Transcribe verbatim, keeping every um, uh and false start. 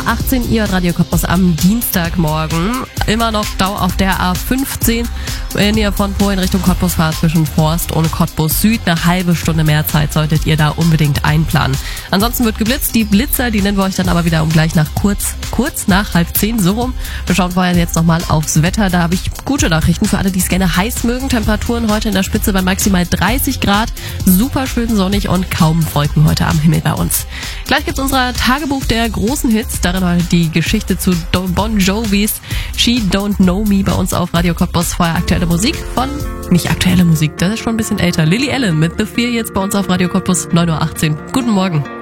achtzehn, ihr Radio Cottbus am Dienstagmorgen. Immer noch Stau auf der A fünfzehn, wenn ihr von Po in Richtung Cottbus fahrt, zwischen Forst und Cottbus Süd. Eine halbe Stunde mehr Zeit solltet ihr da unbedingt einplanen. Ansonsten wird geblitzt. Die Blitzer, die nennen wir euch dann aber wieder um gleich nach kurz, kurz nach halb zehn, so rum. Wir schauen vorher jetzt nochmal aufs Wetter. Da habe ich gute Nachrichten für alle, die es gerne heiß mögen. Temperaturen heute in der Spitze bei maximal dreißig Grad. Super schön sonnig und kaum Wolken heute am Himmel bei uns. Gleich gibt's unser Tagebuch der großen Hits. Darin heute die Geschichte zu Bon Jovis She Don't Know Me bei uns auf Radio Cottbus. Vorher aktuelle Musik von, nicht aktuelle Musik, das ist schon ein bisschen älter. Lily Allen mit The Fear jetzt bei uns auf Radio Cottbus, neun Uhr achtzehn. Guten Morgen.